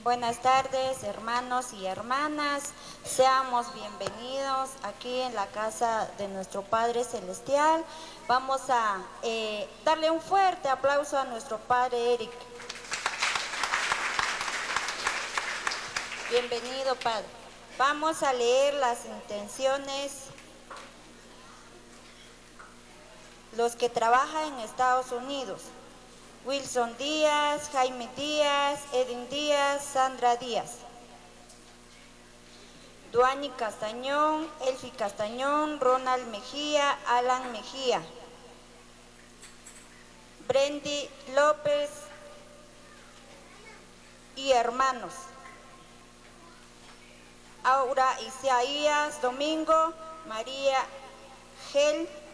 Buenas tardes, hermanos y hermanas. Seamos bienvenidos aquí en la casa de nuestro Padre Celestial. Vamos a darle un fuerte aplauso a nuestro Padre Eric. Bienvenido, Padre. Vamos a leer las intenciones. Los que trabajan en Estados Unidos: Wilson Díaz, Jaime Díaz, Edwin Díaz, Sandra Díaz. Duani Castañón, Elfi Castañón, Ronald Mejía, Alan Mejía. Brendy López y hermanos. Aura Isaías Domingo, María Gel